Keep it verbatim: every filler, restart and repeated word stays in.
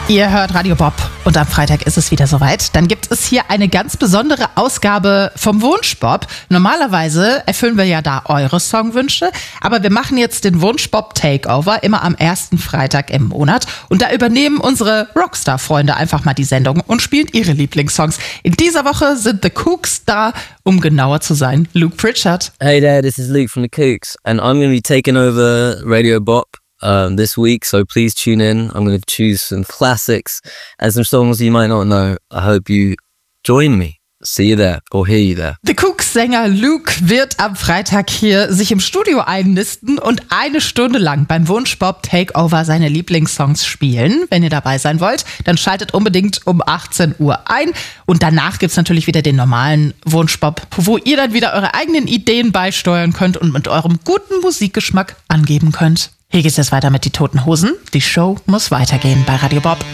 Ihr hört Radio Bob und am Freitag ist es wieder soweit. Dann gibt es hier eine ganz besondere Ausgabe vom Wunschbob. Normalerweise erfüllen wir ja da eure Songwünsche, aber wir machen jetzt den Wunschbob Takeover immer am ersten Freitag im Monat und da übernehmen unsere Rockstar-Freunde einfach mal die Sendung und spielen ihre Lieblingssongs. In dieser Woche sind The Kooks da, um genauer zu sein, Luke Pritchard. Hey there, this is Luke from The Kooks and I'm going to be taking over Radio Bob Um, this week, so please tune in. I'm going to choose some classics and some songs you might not know. I hope you join me. See you there or hear you there. The Kooks-Sänger Luke wird am Freitag hier sich im Studio einnisten und eine Stunde lang beim Wunschbob Takeover seine Lieblingssongs spielen. Wenn ihr dabei sein wollt, dann schaltet unbedingt um achtzehn Uhr ein. Und danach gibt's natürlich wieder den normalen Wunschbob, wo ihr dann wieder eure eigenen Ideen beisteuern könnt und mit eurem guten Musikgeschmack angeben könnt. Hier geht's jetzt weiter mit Die Toten Hosen. Die Show muss weitergehen bei Radio Bob.